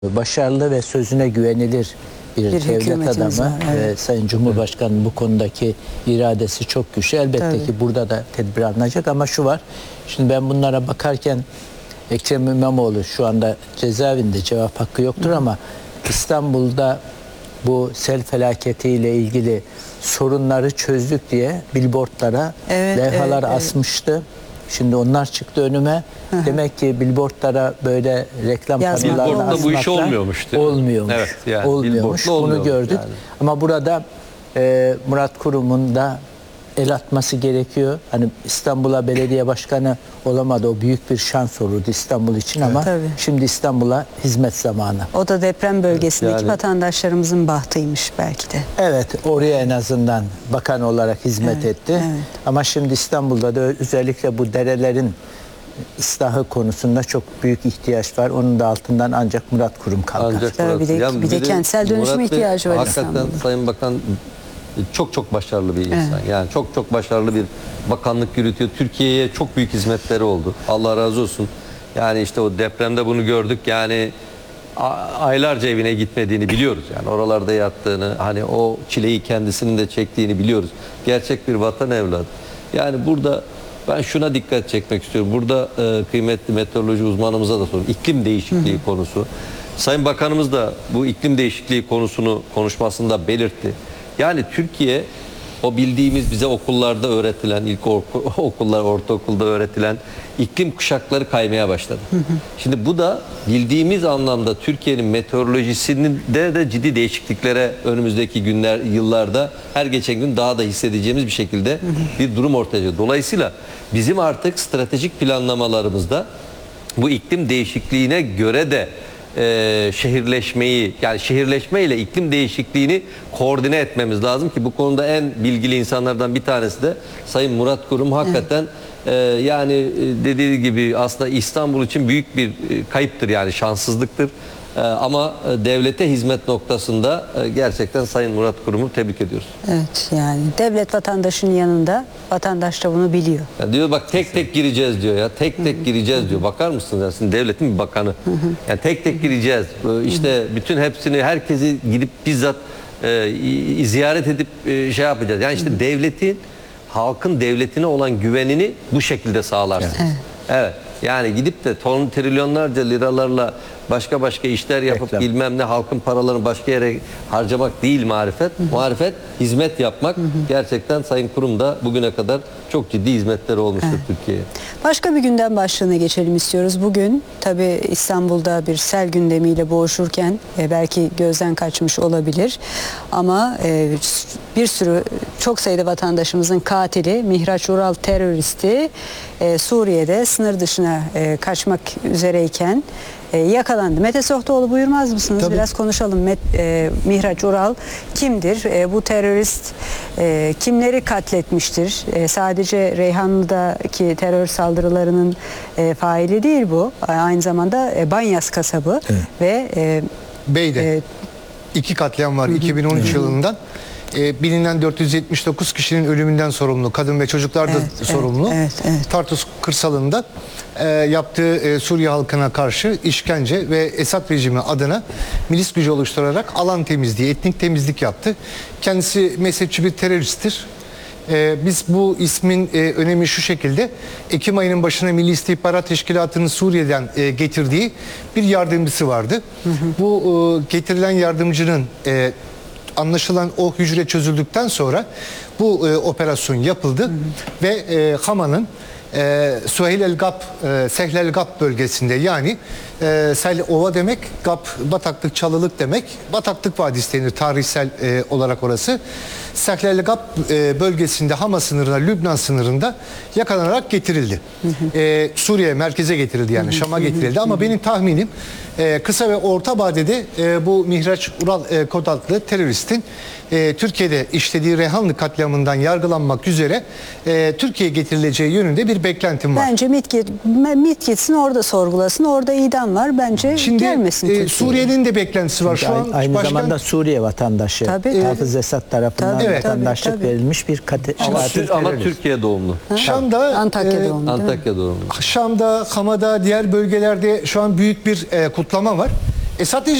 Başarılı ve sözüne güvenilir bir devlet adamı. Evet. Sayın Cumhurbaşkanı bu konudaki iradesi çok güçlü. Elbette ki burada da tedbir alınacak ama şu var. Şimdi ben bunlara bakarken Ekrem İmamoğlu şu anda cezaevinde, cevap hakkı yoktur ama İstanbul'da bu sel felaketiyle ilgili sorunları çözdük diye billboardlara levhalar asmıştı. Şimdi onlar çıktı önüme. Demek ki billboardlara böyle reklam panolarına asmakla bu iş olmuyormuş. Olmuyormuş. Evet, yani olmuyormuş. Bunu gördük. Yani. Ama burada Murat Kurum'un da el atması gerekiyor. Hani İstanbul'a belediye başkanı olamadı. O büyük bir şans olurdu İstanbul için ama şimdi İstanbul'a hizmet zamanı. O da deprem bölgesindeki vatandaşlarımızın bahtıymış belki de. Evet, oraya en azından bakan olarak hizmet etti. Evet. Ama şimdi İstanbul'da da özellikle bu derelerin ıslahı konusunda çok büyük ihtiyaç var. Onun da altından ancak Murat Kurum kalkar. Bir de kentsel dönüşüm ihtiyacı var hakikaten İstanbul'da. Sayın Bakan çok başarılı bir insan. Yani çok başarılı bir bakanlık yürütüyor. Türkiye'ye çok büyük hizmetleri oldu. Allah razı olsun. Yani işte o depremde bunu gördük. Yani aylarca evine gitmediğini biliyoruz. Yani oralarda yattığını, hani o çileyi kendisinin de çektiğini biliyoruz. Gerçek bir vatan evladı. Yani burada ben şuna dikkat çekmek istiyorum. Burada kıymetli meteoroloji uzmanımıza da sorayım. İklim değişikliği konusu. Sayın Bakanımız da bu iklim değişikliği konusunu konuşmasında belirtti. Yani Türkiye o bildiğimiz bize okullarda öğretilen, okullar, ortaokulda öğretilen iklim kuşakları kaymaya başladı. Şimdi bu da bildiğimiz anlamda Türkiye'nin meteorolojisinde de ciddi değişikliklere önümüzdeki günler, yıllarda her geçen gün daha da hissedeceğimiz bir şekilde bir durum ortaya çıkıyor. Dolayısıyla bizim artık stratejik planlamalarımızda bu iklim değişikliğine göre de şehirleşmeyi, yani şehirleşme ile iklim değişikliğini koordine etmemiz lazım ki bu konuda en bilgili insanlardan bir tanesi de Sayın Murat Kurum. Hakikaten yani dediği gibi aslında İstanbul için büyük bir kayıptır, yani şanssızlıktır. Ama devlete hizmet noktasında gerçekten Sayın Murat Kurum'u tebrik ediyoruz. Evet, yani devlet vatandaşın yanında, vatandaş da bunu biliyor. Ya diyor bak tek gireceğiz diyor ya. Tek gireceğiz diyor. Bakar mısınız ya, sizin devletin bir bakanı. Yani tek gireceğiz. İşte bütün hepsini, herkesi gidip bizzat ziyaret edip şey yapacağız. Yani işte devletin, halkın devletine olan güvenini bu şekilde sağlarsınız. Evet. Yani gidip de trilyonlarca liralarla başka işler yapıp bilmem ne halkın paralarını başka yere harcamak değil marifet. Marifet hizmet yapmak. Gerçekten Sayın Kurum da bugüne kadar çok ciddi hizmetleri olmuştur Türkiye'ye. Başka bir gündem başlığına geçelim istiyoruz. Bugün tabii İstanbul'da bir sel gündemiyle boğuşurken belki gözden kaçmış olabilir. Ama bir sürü, çok sayıda vatandaşımızın katili Mihraç Ural teröristi Suriye'de sınır dışına kaçmak üzereyken yakalandı. Mete Sohtoğlu, buyurmaz mısınız? Tabii. Biraz konuşalım. Mihraç Ural kimdir? Bu terörist kimleri katletmiştir? Sadece Reyhanlı'daki terör saldırılarının faili değil bu. Aynı zamanda Banyas kasabı ve Bey'de 2 katliam var 2013 yılından. Bilinen 479 kişinin ölümünden sorumlu. Kadın ve çocuklar da sorumlu. Tartus kırsalında yaptığı Suriye halkına karşı işkence ve Esad rejimi adına milis gücü oluşturarak alan temizliği, etnik temizlik yaptı. Kendisi mezhepçi bir teröristtir. Biz bu ismin önemi şu şekilde: Ekim ayının başına Milli İstihbarat Teşkilatı'nın Suriye'den getirdiği bir yardımcısı vardı. Bu getirilen yardımcının anlaşılan o hücre çözüldükten sonra bu operasyon yapıldı ve Hama'nın Suheil el Gab, Sehl el Gab bölgesinde, yani Sel ova demek, Gab bataklık, çalılık demek. Bataklık Vadisi denir tarihsel olarak orası. Sehl el Gab bölgesinde Hama sınırına, Lübnan sınırında yakalanarak getirildi. Suriye merkeze getirildi, yani Şam'a getirildi. Ama benim tahminim kısa ve orta vadede bu Mihraç Ural kod adlı teröristin Türkiye'de işlediği Reyhanlı katliamından yargılanmak üzere Türkiye'ye getirileceği yönünde bir beklentim var. Bence MİT gitsin, orada sorgulasın, orada idam var. Bence gelmesin Türkiye'ye. Suriye'nin de beklentisi var. Şu an aynı zamanda Suriye vatandaşı. Hafız Esad tarafından vatandaşlık verilmiş bir ama Türkiye doğumlu. Şam'da Antakya doğumlu. Antakya doğumlu. Şam'da, Hama'da, diğer bölgelerde şu an büyük bir kutlama var. Esad